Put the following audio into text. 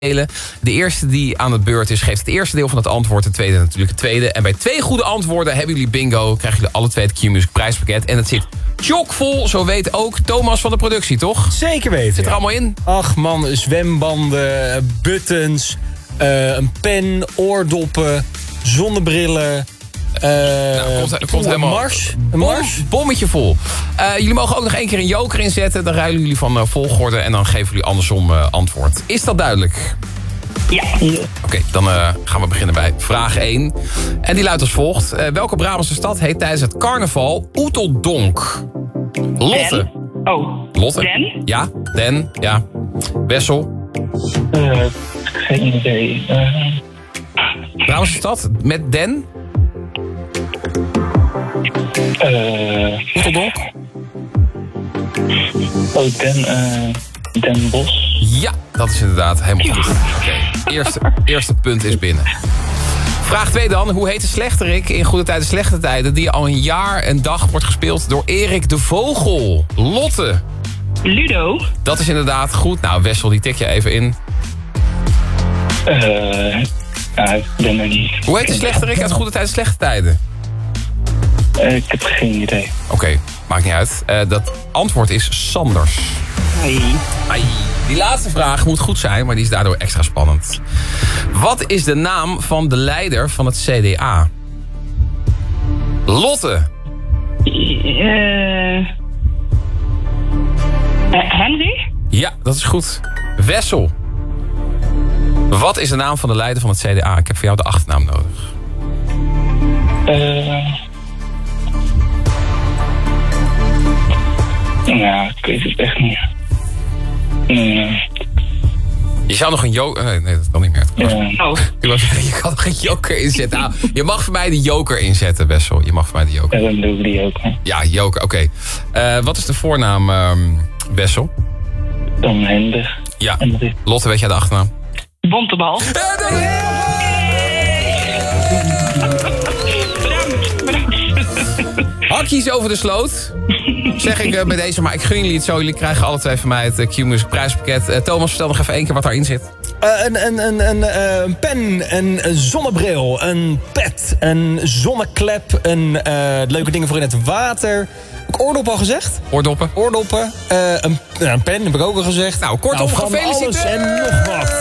De eerste die aan het beurt is, geeft het eerste deel van het antwoord. De tweede natuurlijk het tweede. En bij 2 goede antwoorden hebben jullie bingo. Krijgen jullie alle 2 het Q-Music prijspakket. En het zit chockvol, zo weet ook Thomas van de productie, toch? Zeker weten. Zit er allemaal in? Ach man, zwembanden, buttons, een pen, oordoppen, zonnebrillen. Komt helemaal Mars. Bommetje vol. Jullie mogen ook nog 1 keer een joker inzetten. Dan ruilen jullie van volgorde en dan geven jullie andersom antwoord. Is dat duidelijk? Ja. Oké, dan gaan we beginnen bij vraag 1. En die luidt als volgt. Welke Brabantse stad heet tijdens het carnaval Oeteldonk? Lotte. Den. Oh. Lotte. Den? Ja, Den. Ja. Wessel. Geen idee. Brabantse stad met Den. Oeteldonk. Oh, Den Bosch. Ja, dat is inderdaad helemaal goed. Oké, eerste punt is binnen. Vraag 2 dan. Hoe heet de slechterik in Goede Tijden, Slechte Tijden... die al een jaar en dag wordt gespeeld door Erik de Vogel? Lotte. Ludo. Dat is inderdaad goed. Nou, Wessel, die tik je even in. Ik ben er niet. Hoe heet de slechterik uit Goede Tijden, Slechte Tijden? Ik heb geen idee. Oké, maakt niet uit. Dat antwoord is Sanders. Ai. Die laatste vraag moet goed zijn, maar die is daardoor extra spannend. Wat is de naam van de leider van het CDA? Lotte. Henry? Ja, dat is goed. Wessel. Wat is de naam van de leider van het CDA? Ik heb voor jou de achternaam nodig. Ja, ik weet het echt niet. Je zou nog een joker... Nee, dat kan niet meer. Oh. Ik wou zeggen, je kan nog een joker inzetten. Nou, je mag voor mij de joker inzetten, Wessel. Je mag voor mij de joker. Ja, dan doe ik die ook. Hè. Ja, joker, oké. Wat is de voornaam, Wessel? Tom Hender. Ja. Lotte, weet jij de achternaam? Bontebal. Hakjes over de sloot. Zeg ik bij deze, maar ik gun jullie het zo. Jullie krijgen alle 2 van mij het Q-Music prijspakket. Thomas, vertel nog even 1 keer wat daarin zit. Een pen, een zonnebril, een pet, een zonneklep, leuke dingen voor in het water. Heb ik oordoppen al gezegd? Oordoppen. Oordoppen, een pen heb ik ook al gezegd. Nou, kortom, van gefeliciteerd. alles en nog wat.